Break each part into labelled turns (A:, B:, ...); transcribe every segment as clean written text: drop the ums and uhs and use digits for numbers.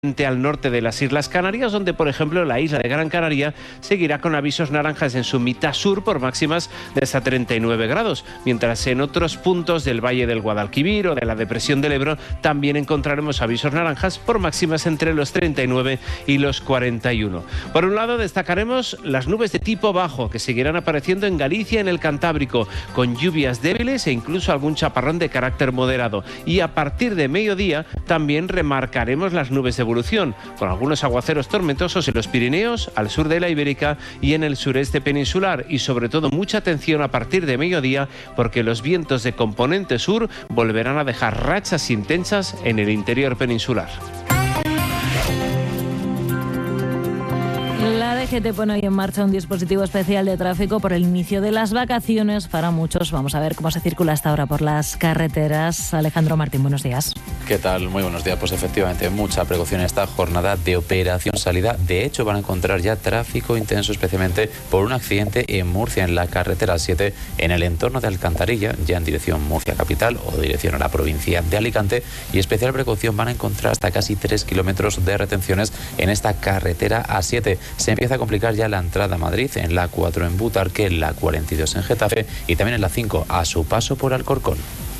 A: al norte de las Islas Canarias, donde por ejemplo la isla de Gran Canaria seguirá con avisos naranjas en su mitad sur por máximas de hasta 39 grados, mientras en otros puntos del Valle del Guadalquivir o de la Depresión del Ebro también encontraremos avisos naranjas por máximas entre los 39 y los 41. Por un lado destacaremos las nubes de tipo bajo que seguirán apareciendo en Galicia y en el Cantábrico, con lluvias débiles e incluso algún chaparrón de carácter moderado, y a partir de mediodía también remarcaremos las nubes de evolución, con algunos aguaceros tormentosos en los Pirineos, al sur de la Ibérica y en el sureste peninsular, y sobre todo mucha atención a partir de mediodía porque los vientos de componente sur volverán a dejar rachas intensas en el interior peninsular.
B: La DGT pone hoy en marcha un dispositivo especial de tráfico por el inicio de las vacaciones para muchos. Vamos a ver cómo se circula hasta ahora por las carreteras. Alejandro Martín, buenos días.
C: ¿Qué tal? Muy buenos días. Pues efectivamente, mucha precaución en esta jornada de operación salida. De hecho, van a encontrar ya tráfico intenso, especialmente por un accidente en Murcia, en la carretera 7, en el entorno de Alcantarilla, ya en dirección Murcia capital o dirección a la provincia de Alicante. Y especial precaución van a encontrar hasta casi 3 kilómetros de retenciones en esta carretera A7. Se empieza a complicar ya la entrada a Madrid en la 4 en Butarque, en la 42 en Getafe y también en la 5 a su paso por Alcorcón.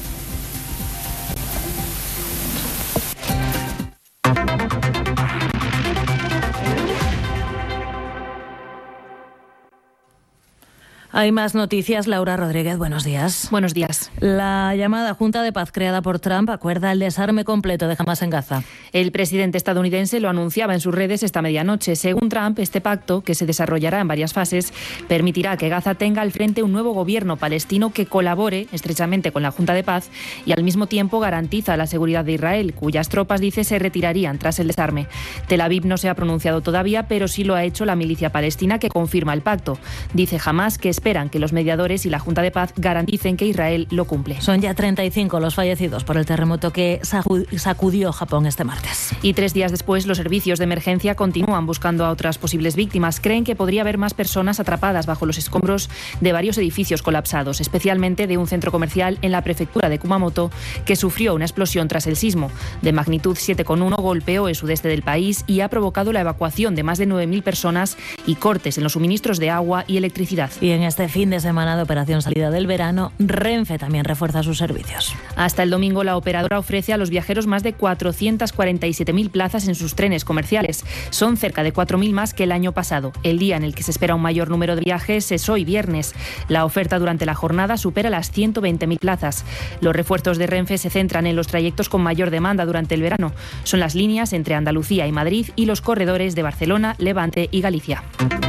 B: Hay más noticias. Laura Rodríguez, buenos días.
D: Buenos días.
B: La llamada Junta de Paz creada por Trump acuerda el desarme completo de Hamás en Gaza.
D: El presidente estadounidense lo anunciaba en sus redes esta medianoche. Según Trump, este pacto, que se desarrollará en varias fases, permitirá que Gaza tenga al frente un nuevo gobierno palestino que colabore estrechamente con la Junta de Paz y al mismo tiempo garantiza la seguridad de Israel, cuyas tropas, dice, se retirarían tras el desarme. Tel Aviv no se ha pronunciado todavía, pero sí lo ha hecho la milicia palestina que confirma el pacto. Dice Hamás que esperan que los mediadores y la Junta de Paz garanticen que Israel lo cumple.
B: Son ya 35 los fallecidos por el terremoto que sacudió Japón este martes.
D: Y 3 días después, los servicios de emergencia continúan buscando a otras posibles víctimas. Creen que podría haber más personas atrapadas bajo los escombros de varios edificios colapsados, especialmente de un centro comercial en la prefectura de Kumamoto, que sufrió una explosión tras el sismo. De magnitud 7,1 golpeó el sudeste del país y ha provocado la evacuación de más de 9.000 personas y cortes en los suministros de agua y electricidad.
B: Y en este fin de semana de operación salida del verano, Renfe también refuerza sus servicios.
D: Hasta el domingo, la operadora ofrece a los viajeros más de 447.000 plazas en sus trenes comerciales. Son cerca de 4.000 más que el año pasado. El día en el que se espera un mayor número de viajes es hoy, viernes. La oferta durante la jornada supera las 120.000 plazas. Los refuerzos de Renfe se centran en los trayectos con mayor demanda durante el verano. Son las líneas entre Andalucía y Madrid y los corredores de Barcelona, Levante y Galicia.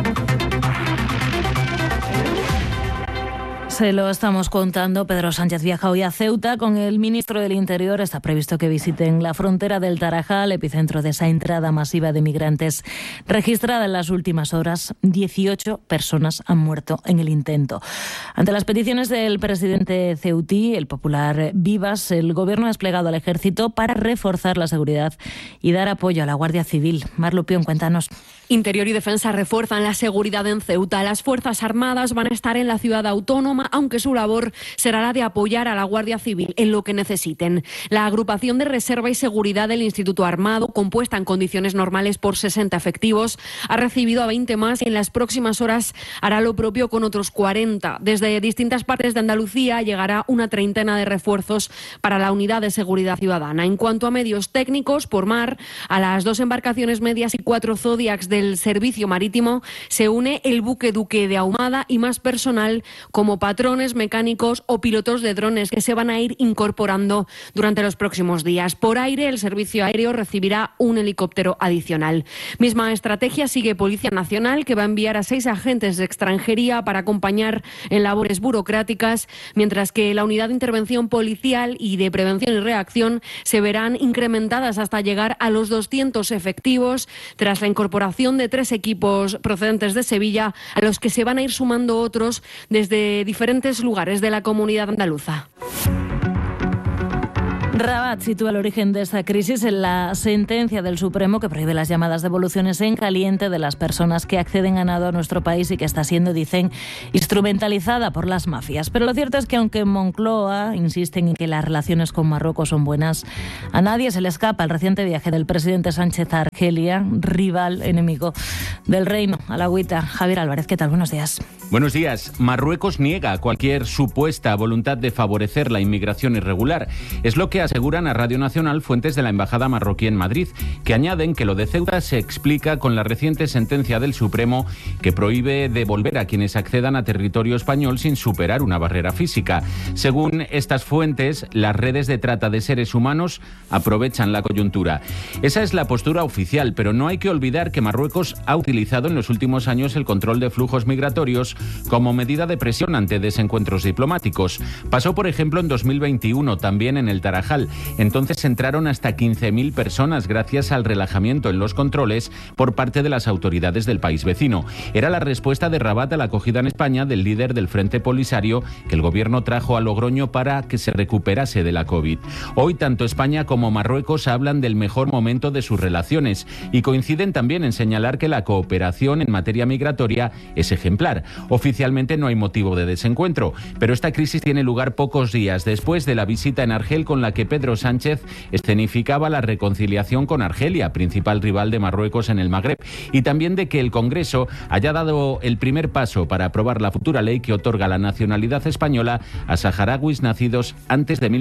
B: Se lo estamos contando. Pedro Sánchez viaja hoy a Ceuta con el ministro del Interior. Está previsto que visiten la frontera del Tarajal, epicentro de esa entrada masiva de migrantes registrada en las últimas horas. 18 personas han muerto en el intento. Ante las peticiones del presidente ceutí, el popular Vivas, el gobierno ha desplegado al ejército para reforzar la seguridad y dar apoyo a la Guardia Civil. Mar Lupión, cuéntanos.
E: Interior y Defensa refuerzan la seguridad en Ceuta. Las Fuerzas Armadas van a estar en la ciudad autónoma, aunque su labor será la de apoyar a la Guardia Civil en lo que necesiten. La agrupación de reserva y seguridad del Instituto Armado, compuesta en condiciones normales por 60 efectivos, ha recibido a 20 más y en las próximas horas hará lo propio con otros 40. Desde distintas partes de Andalucía llegará una treintena de refuerzos para la unidad de seguridad ciudadana. En cuanto a medios técnicos, por mar, a las 2 embarcaciones medias y 4 Zodiacs del servicio marítimo se une el buque Duque de Ahumada y más personal como patrones, mecánicos o pilotos de drones que se van a ir incorporando durante los próximos días. Por aire, el servicio aéreo recibirá un helicóptero adicional. Misma estrategia sigue Policía Nacional, que va a enviar a 6 agentes de extranjería para acompañar en labores burocráticas, mientras que la unidad de intervención policial y de prevención y reacción se verán incrementadas hasta llegar a los 200 efectivos tras la incorporación de 3 equipos procedentes de Sevilla, a los que se van a ir sumando otros desde diferentes lugares de la comunidad andaluza.
B: Rabat sitúa el origen de esta crisis en la sentencia del Supremo que prohíbe las llamadas devoluciones en caliente de las personas que acceden a nado a nuestro país y que está siendo, dicen, instrumentalizada por las mafias. Pero lo cierto es que aunque en Moncloa insisten en que las relaciones con Marruecos son buenas, a nadie se le escapa el reciente viaje del presidente Sánchez a Argelia, rival, enemigo del reino. A la agüita. Javier Álvarez, ¿qué tal? Buenos días.
F: Buenos días. Marruecos niega cualquier supuesta voluntad de favorecer la inmigración irregular. Es lo que aseguran a Radio Nacional fuentes de la Embajada marroquí en Madrid, que añaden que lo de Ceuta se explica con la reciente sentencia del Supremo que prohíbe devolver a quienes accedan a territorio español sin superar una barrera física. Según estas fuentes, las redes de trata de seres humanos aprovechan la coyuntura. Esa es la postura oficial, pero no hay que olvidar que Marruecos ha utilizado en los últimos años el control de flujos migratorios como medida de presión ante desencuentros diplomáticos. Pasó, por ejemplo, en 2021, también en el Tarajal. Entonces entraron hasta 15.000 personas gracias al relajamiento en los controles por parte de las autoridades del país vecino. Era la respuesta de Rabat a la acogida en España del líder del Frente Polisario que el gobierno trajo a Logroño para que se recuperase de la COVID. Hoy tanto España como Marruecos hablan del mejor momento de sus relaciones y coinciden también en señalar que la cooperación en materia migratoria es ejemplar. Oficialmente no hay motivo de desencuentro, pero esta crisis tiene lugar pocos días después de la visita en Argel con la que Pedro Sánchez escenificaba la reconciliación con Argelia, principal rival de Marruecos en el Magreb, y también de que el Congreso haya dado el primer paso para aprobar la futura ley que otorga la nacionalidad española a saharauis nacidos antes de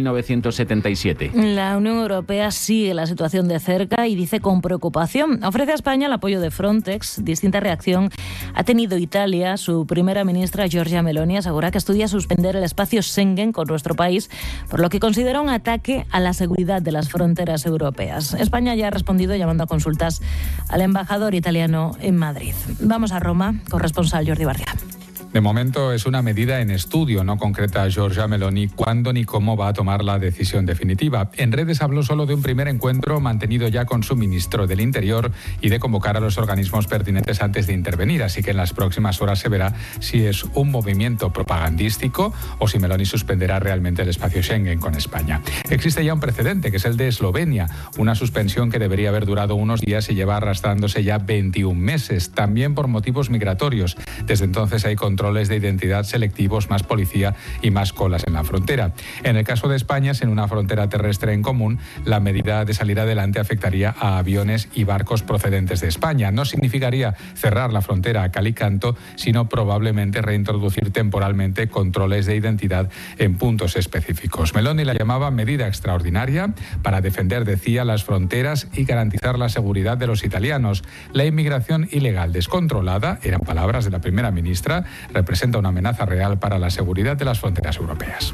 F: 1977.
B: La Unión Europea sigue la situación de cerca y dice con preocupación. Ofrece a España el apoyo de Frontex. Distinta reacción ha tenido Italia. Su primera ministra, Giorgia Meloni, asegura que estudia suspender el espacio Schengen con nuestro país, por lo que considera un ataque a la seguridad de las fronteras europeas. España ya ha respondido llamando a consultas al embajador italiano en Madrid. Vamos a Roma, corresponsal Jordi Barria.
G: De momento es una medida en estudio, no concreta Giorgia Meloni cuándo ni cómo va a tomar la decisión definitiva. En redes habló solo de un primer encuentro mantenido ya con su ministro del Interior y de convocar a los organismos pertinentes antes de intervenir, así que en las próximas horas se verá si es un movimiento propagandístico o si Meloni suspenderá realmente el espacio Schengen con España. Existe ya un precedente, que es el de Eslovenia, una suspensión que debería haber durado unos días y lleva arrastrándose ya 21 meses, también por motivos migratorios. Desde entonces hay controles de identidad selectivos, más policía y más colas en la frontera. En el caso de España, sin una frontera terrestre en común, la medida de salir adelante afectaría a aviones y barcos procedentes de España. No significaría cerrar la frontera a cal y canto, sino probablemente reintroducir temporalmente controles de identidad en puntos específicos. Meloni la llamaba medida extraordinaria para defender, decía, las fronteras y garantizar la seguridad de los italianos. La inmigración ilegal descontrolada, eran palabras de la primera ministra, representa una amenaza real para la seguridad de las fronteras europeas.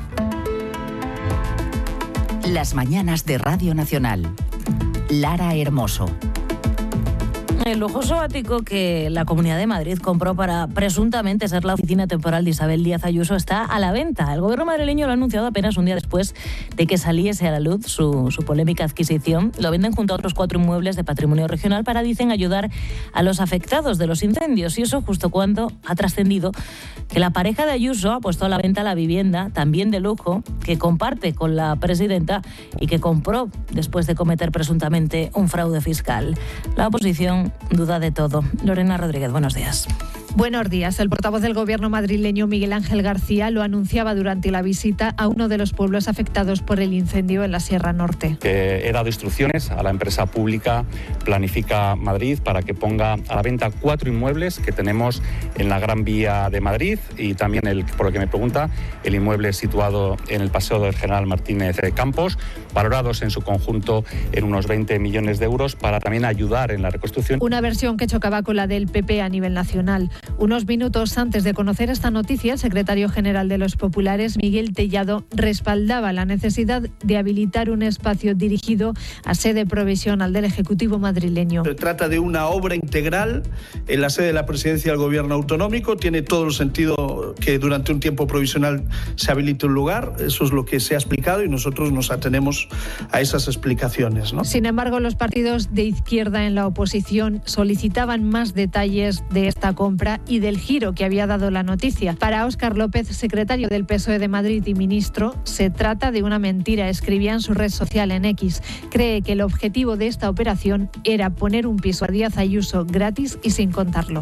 H: Las mañanas de Radio Nacional. Lara Hermoso.
B: El lujoso ático que la Comunidad de Madrid compró para presuntamente ser la oficina temporal de Isabel Díaz Ayuso está a la venta. El gobierno madrileño lo ha anunciado apenas un día después de que saliese a la luz su polémica adquisición. Lo venden junto a otros 4 inmuebles de patrimonio regional para, dicen, ayudar a los afectados de los incendios. Y eso justo cuando ha trascendido que la pareja de Ayuso ha puesto a la venta la vivienda, también de lujo, que comparte con la presidenta y que compró después de cometer presuntamente un fraude fiscal. La oposición duda de todo. Lorena Rodríguez, buenos días.
I: Buenos días. El portavoz del gobierno madrileño, Miguel Ángel García, lo anunciaba durante la visita a uno de los pueblos afectados por el incendio en la Sierra Norte.
J: He dado instrucciones a la empresa pública Planifica Madrid para que ponga a la venta 4 inmuebles que tenemos en la Gran Vía de Madrid y también, por lo que me pregunta, el inmueble situado en el Paseo del General Martínez Campos, valorados en su conjunto en unos 20 millones de euros para también ayudar en la reconstrucción.
I: Una versión que chocaba con la del PP a nivel nacional. Unos minutos antes de conocer esta noticia, el secretario general de los populares, Miguel Tellado, respaldaba la necesidad de habilitar un espacio dirigido a sede provisional del Ejecutivo madrileño.
K: Se trata de una obra integral en la sede de la presidencia del gobierno autonómico. Tiene todo el sentido que durante un tiempo provisional se habilite un lugar. Eso es lo que se ha explicado y nosotros nos atenemos a esas explicaciones, ¿no?
I: Sin embargo, los partidos de izquierda en la oposición solicitaban más detalles de esta compra y del giro que había dado la noticia. Para Óscar López, secretario del PSOE de Madrid y ministro, se trata de una mentira, escribía en su red social en X. Cree que el objetivo de esta operación era poner un piso a Díaz Ayuso gratis y sin contarlo.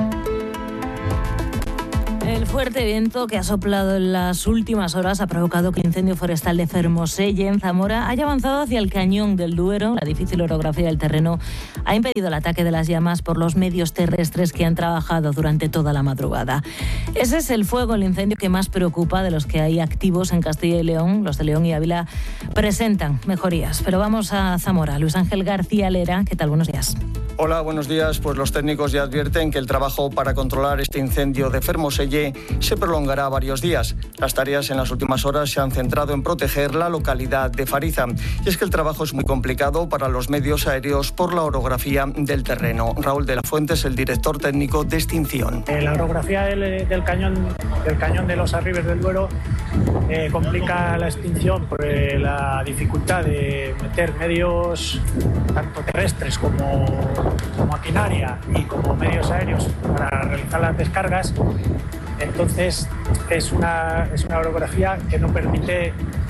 B: El fuerte viento que ha soplado en las últimas horas ha provocado que el incendio forestal de Fermoselle, en Zamora, haya avanzado hacia el cañón del Duero. La difícil orografía del terreno ha impedido el ataque de las llamas por los medios terrestres que han trabajado durante toda la madrugada. Ese es el fuego, el incendio que más preocupa de los que hay activos en Castilla y León. Los de León y Ávila presentan mejorías. Pero vamos a Zamora. Luis Ángel García Lera, ¿qué tal? Buenos días.
L: Hola, buenos días. Pues los técnicos ya advierten que el trabajo para controlar este incendio de Fermoselle se prolongará varios días. Las tareas en las últimas horas se han centrado en proteger la localidad de Fariza. Y es que el trabajo es muy complicado para los medios aéreos por la orografía del terreno. Raúl de la Fuente es el director técnico de extinción.
M: La orografía del cañón de los Arribes del Duero complica la extinción por la dificultad de meter medios tanto terrestres como maquinaria y como medios aéreos para realizar las descargas. Entonces es una orografía que no permite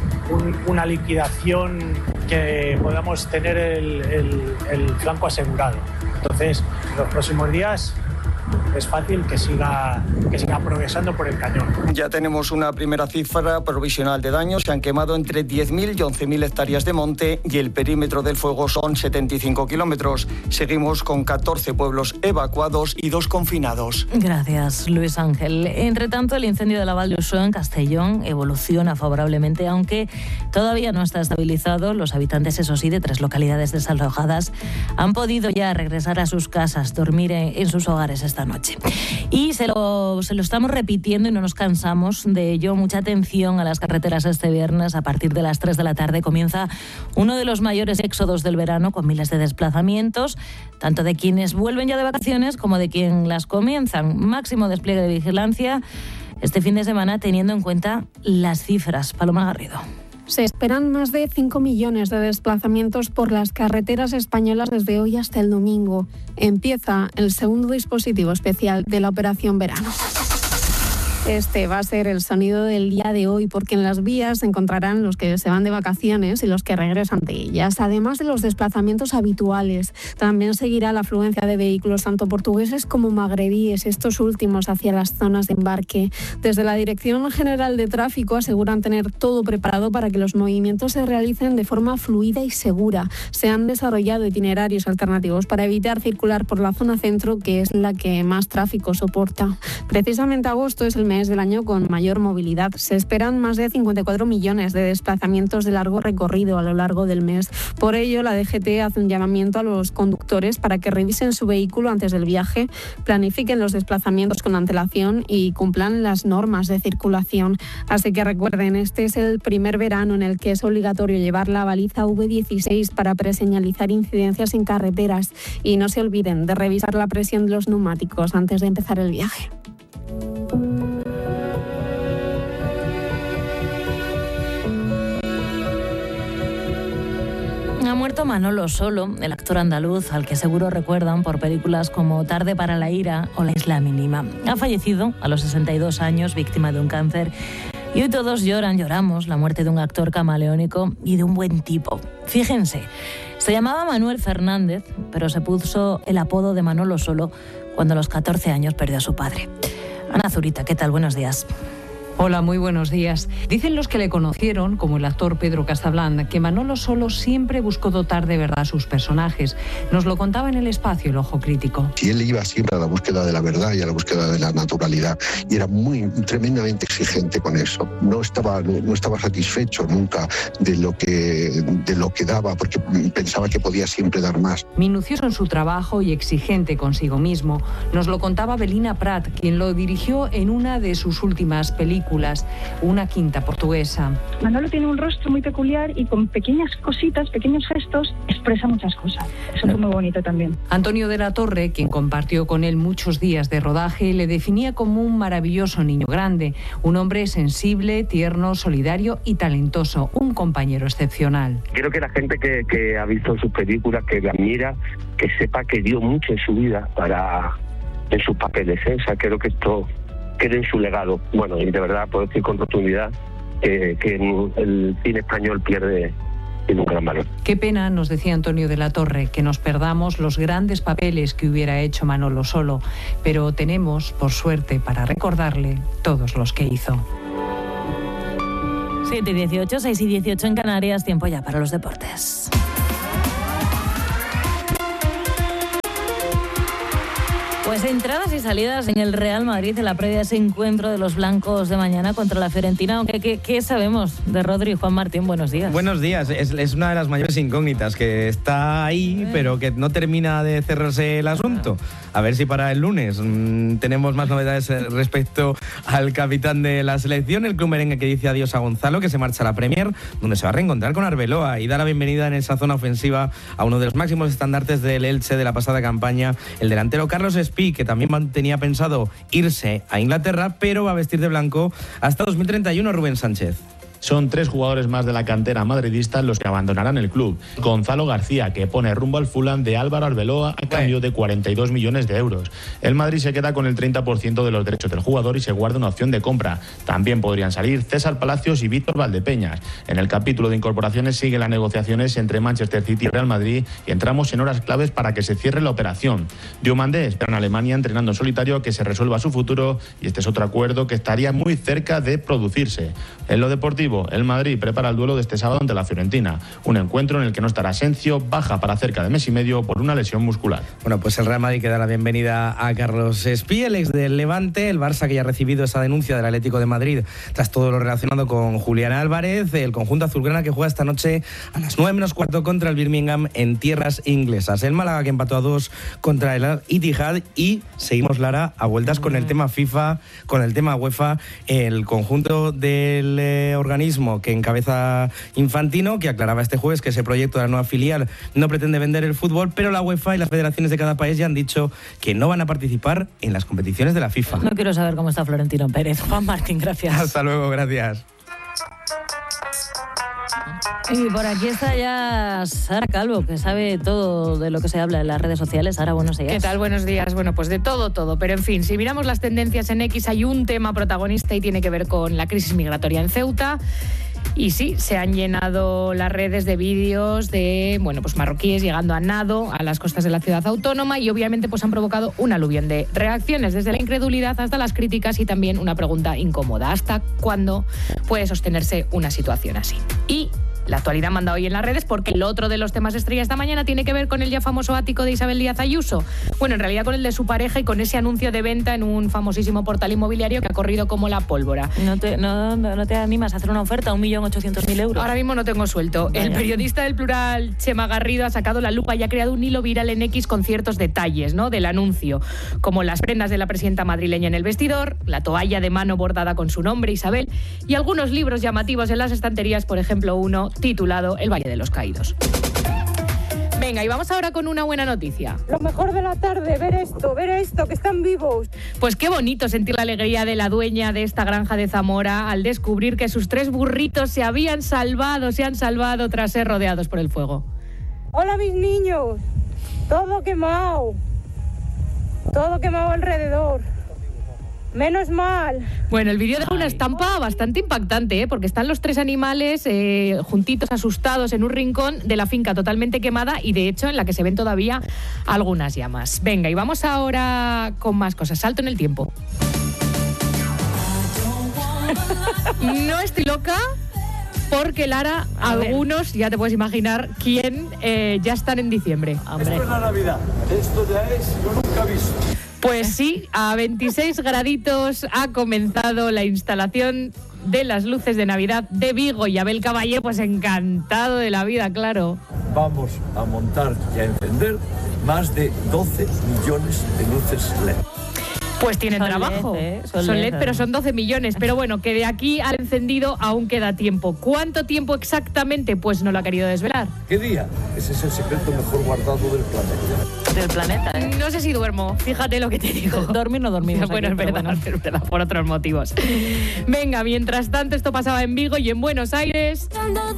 M: una liquidación que podamos tener el flanco asegurado. Entonces, en los próximos días es fácil que siga progresando por el cañón.
L: Ya tenemos una primera cifra provisional de daños. Se han quemado entre 10.000 y 11.000 hectáreas de monte y el perímetro del fuego son 75 kilómetros. Seguimos con 14 pueblos evacuados y 2 confinados.
B: Gracias, Luis Ángel. Entre tanto, el incendio de la Val d'Uixó en Castellón evoluciona favorablemente, aunque todavía no está estabilizado. Los habitantes, eso sí, de 3 localidades desalojadas han podido ya regresar a sus casas, dormir en sus hogares esta noche. Y se lo estamos repitiendo y no nos cansamos de ello. Mucha atención a las carreteras este viernes. A partir de las 3 de la tarde comienza uno de los mayores éxodos del verano, con miles de desplazamientos, tanto de quienes vuelven ya de vacaciones como de quienes las comienzan. Máximo despliegue de vigilancia este fin de semana, teniendo en cuenta las cifras. Paloma Garrido.
N: Se esperan más de 5 millones de desplazamientos por las carreteras españolas desde hoy hasta el domingo. Empieza el segundo dispositivo especial de la Operación Verano. Este va a ser el sonido del día de hoy, porque en las vías se encontrarán los que se van de vacaciones y los que regresan de ellas. Además de los desplazamientos habituales, también seguirá la afluencia de vehículos tanto portugueses como magrebíes, estos últimos hacia las zonas de embarque. Desde la Dirección General de Tráfico aseguran tener todo preparado para que los movimientos se realicen de forma fluida y segura. Se han desarrollado itinerarios alternativos para evitar circular por la zona centro, que es la que más tráfico soporta. Precisamente agosto es el mes del año con mayor movilidad. Se esperan más de 54 millones de desplazamientos de largo recorrido a lo largo del mes. Por ello, la DGT hace un llamamiento a los conductores para que revisen su vehículo antes del viaje, planifiquen los desplazamientos con antelación y cumplan las normas de circulación. Así que recuerden, este es el primer verano en el que es obligatorio llevar la baliza V16 para preseñalizar incidencias en carreteras, y no se olviden de revisar la presión de los neumáticos antes de empezar el viaje.
B: Ha muerto Manolo Solo, el actor andaluz al que seguro recuerdan por películas como Tarde para la ira o La isla mínima. Ha fallecido a los 62 años, víctima de un cáncer. Y hoy todos lloramos la muerte de un actor camaleónico y de un buen tipo. Fíjense, se llamaba Manuel Fernández, pero se puso el apodo de Manolo Solo cuando a los 14 años perdió a su padre. Ana Zurita, ¿qué tal? Buenos días.
O: Hola, muy buenos días. Dicen los que le conocieron, como el actor Pedro Casablanca, que Manolo Solo siempre buscó dotar de verdad a sus personajes. Nos lo contaba en El Espacio, el Ojo Crítico.
P: Y él iba siempre a la búsqueda de la verdad y a la búsqueda de la naturalidad, y era tremendamente exigente con eso. No estaba satisfecho nunca de lo que daba, porque pensaba que podía siempre dar más.
O: Minucioso en su trabajo y exigente consigo mismo. Nos lo contaba Belina Prat, quien lo dirigió en una de sus últimas películas, películas, una quinta portuguesa.
Q: Manolo tiene un rostro muy peculiar y con pequeñas cositas, pequeños gestos, expresa muchas cosas. Eso es muy bonito también.
O: Antonio de la Torre, quien compartió con él muchos días de rodaje, le definía como un maravilloso niño grande, un hombre sensible, tierno, solidario y talentoso, un compañero excepcional.
R: Quiero que la gente que ha visto sus películas, que le admira, que sepa que dio mucho en su vida en sus papeles, ¿eh? O sea, creo que esto quede en su legado. Bueno, y de verdad puedo decir con rotundidad que el cine español tiene un gran valor.
O: Qué pena, nos decía Antonio de la Torre, que nos perdamos los grandes papeles que hubiera hecho Manolo solo, pero tenemos, por suerte, para recordarle todos los que hizo.
B: 7:18, 6:18 en Canarias, tiempo ya para los deportes. Pues entradas y salidas en el Real Madrid en la previa de ese encuentro de los blancos de mañana contra la Fiorentina. Aunque, ¿qué sabemos de Rodri y Juan Martín? Buenos días.
S: Buenos días. Es una de las mayores incógnitas, que está ahí, pero que no termina de cerrarse el asunto. A ver si para el lunes tenemos más novedades respecto al capitán de la selección, el club merengue, que dice adiós a Gonzalo, que se marcha a la Premier, donde se va a reencontrar con Arbeloa y da la bienvenida en esa zona ofensiva a uno de los máximos estandartes del Elche de la pasada campaña, el delantero Carlos Espí, que también tenía pensado irse a Inglaterra, pero va a vestir de blanco hasta 2031, Rubén Sánchez.
T: Son 3 jugadores más de la cantera madridista los que abandonarán el club. Gonzalo García, que pone rumbo al Fulham de Álvaro Arbeloa a cambio de 42 millones de euros. El Madrid se queda con el 30% de los derechos del jugador y se guarda una opción de compra. También podrían salir César Palacios y Víctor Valdepeñas. En el capítulo de incorporaciones siguen las negociaciones entre Manchester City y Real Madrid y entramos en horas claves para que se cierre la operación. Diomandé espera en Alemania entrenando en solitario que se resuelva su futuro, y este es otro acuerdo que estaría muy cerca de producirse. En lo deportivo, el Madrid prepara el duelo de este sábado ante la Fiorentina, un encuentro en el que no estará Asensio, baja para cerca de mes y medio por una lesión muscular.
S: Bueno, pues el Real Madrid que da la bienvenida a Carlos Espí, el ex del Levante, el Barça, que ya ha recibido esa denuncia del Atlético de Madrid tras todo lo relacionado con Julián Álvarez, el conjunto azulgrana que juega esta noche a las 9:15 contra el Birmingham en tierras inglesas, el Málaga que empató a 2 contra el Itihad, y seguimos, Lara, a vueltas con el tema FIFA, con el tema UEFA, el conjunto del organismo que encabeza Infantino, que aclaraba este jueves que ese proyecto de la nueva filial no pretende vender el fútbol, pero la UEFA y las federaciones de cada país ya han dicho que no van a participar en las competiciones de la FIFA.
B: No quiero saber cómo está Florentino Pérez. Juan Martín, gracias.
S: Hasta luego, gracias.
B: Y por aquí está ya Sara Calvo, que sabe todo de lo que se habla en las redes sociales. Sara, buenos días.
U: ¿Qué tal? Buenos días. Bueno, pues de todo. Pero en fin, si miramos las tendencias en X, hay un tema protagonista y tiene que ver con la crisis migratoria en Ceuta. Y sí, se han llenado las redes de vídeos de, pues marroquíes llegando a nado a las costas de la ciudad autónoma, y obviamente pues han provocado un aluvión de reacciones, desde la incredulidad hasta las críticas, y también una pregunta incómoda: ¿hasta cuándo puede sostenerse una situación así? Y la actualidad manda hoy en las redes, porque el otro de los temas estrella esta mañana tiene que ver con el ya famoso ático de Isabel Díaz Ayuso. Bueno, en realidad con el de su pareja y con ese anuncio de venta en un famosísimo portal inmobiliario que ha corrido como la pólvora.
B: ¿No te animas a hacer una oferta? 1.800.000 euros.
U: Ahora mismo no tengo suelto. Vaya. El periodista del Plural, Chema Garrido, ha sacado la lupa y ha creado un hilo viral en X con ciertos detalles, ¿no?, del anuncio, como las prendas de la presidenta madrileña en el vestidor, la toalla de mano bordada con su nombre, Isabel, y algunos libros llamativos en las estanterías, por ejemplo uno titulado El Valle de los Caídos. Venga, y vamos ahora con una buena noticia.
V: Lo mejor de la tarde, ver esto, que están vivos.
U: Pues qué bonito sentir la alegría de la dueña de esta granja de Zamora al descubrir que sus 3 burritos se han salvado tras ser rodeados por el fuego.
V: Hola, mis niños. Todo quemado alrededor. Menos mal.
U: Bueno, el vídeo deja una estampa bastante impactante, porque están los 3 animales juntitos, asustados, en un rincón de la finca totalmente quemada, y de hecho en la que se ven todavía algunas llamas. Venga, y vamos ahora con más cosas. Salto en el tiempo. No estoy loca, porque, Lara, algunos, ya te puedes imaginar quién, ya están en diciembre.
W: Esto es la Navidad. Esto ya es, yo nunca he visto.
U: Pues sí, a 26 graditos ha comenzado la instalación de las luces de Navidad de Vigo, y Abel Caballé, pues encantado de la vida, claro.
W: Vamos a montar y a encender más de 12 millones de luces LED.
U: Pues tienen
B: Son
U: trabajo.
B: LED,
U: son LED, pero son 12 millones. Pero bueno, que de aquí al encendido aún queda tiempo. ¿Cuánto tiempo exactamente? Pues no lo ha querido desvelar.
W: ¿Qué día? Ese es el secreto mejor guardado del planeta.
B: Del planeta, ¿eh?
U: No sé si duermo, fíjate lo que te digo.
B: Dormir no dormimos.
U: Bueno,
B: aquí,
U: es verdad, por otros motivos. Venga, mientras tanto, esto pasaba en Vigo y en Buenos Aires.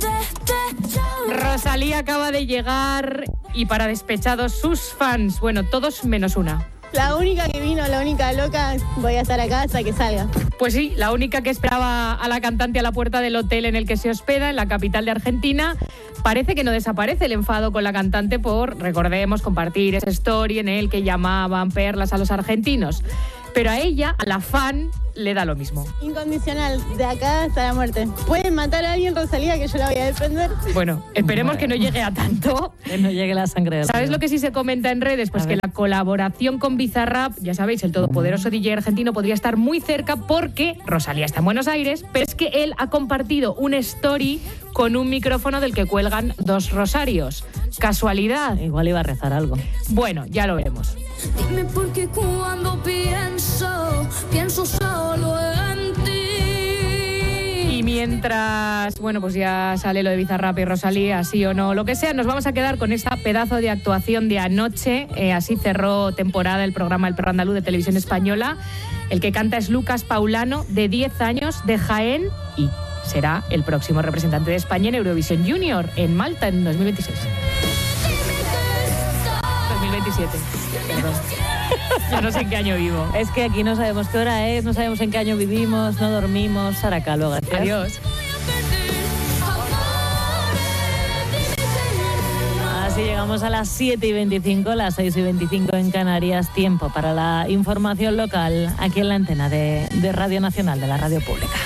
U: Rosalía acaba de llegar y para despechados sus fans, bueno, todos menos una.
A: La única que vino, la única loca, voy a estar acá hasta que salga.
U: Pues sí, la única que esperaba a la cantante a la puerta del hotel en el que se hospeda, en la capital de Argentina. Parece que no desaparece el enfado con la cantante por, recordemos, compartir esa story en el que llamaban perlas a los argentinos. Pero a ella, a la fan, le da lo mismo.
A: Incondicional, de acá hasta la muerte. Pueden matar a alguien, Rosalía, que yo la voy a defender.
U: Bueno, esperemos que no llegue a tanto.
B: Que no llegue la sangre del
U: ¿Sabes
B: río.
U: lo que sí se comenta en redes? Pues que la colaboración con Bizarrap, ya sabéis, el todopoderoso DJ argentino, podría estar muy cerca porque Rosalía está en Buenos Aires, pero es que él ha compartido un story con un micrófono del que cuelgan 2 rosarios. ¿Casualidad?
B: Igual iba a rezar algo.
U: Bueno, ya lo veremos.
C: Dime por qué cuando pienso solo en ti.
U: Y mientras, bueno, pues ya sale lo de Bizarrap y Rosalía, sí o no, lo que sea, nos vamos a quedar con esta pedazo de actuación de anoche. Así cerró temporada el programa El Perro Andaluz de Televisión Española. El que canta es Lucas Paulano, de 10 años, de Jaén, y será el próximo representante de España en Eurovisión Junior, en Malta, en 2026. 2027, perdón. Yo no sé en qué año vivo.
B: Es que aquí no sabemos qué hora es, no sabemos en qué año vivimos, no dormimos. Sara Calvo, gracias.
U: Adiós.
B: Así llegamos a las 7:25, las 6:25 en Canarias. Tiempo para la información local aquí en la antena de Radio Nacional, de la Radio Pública.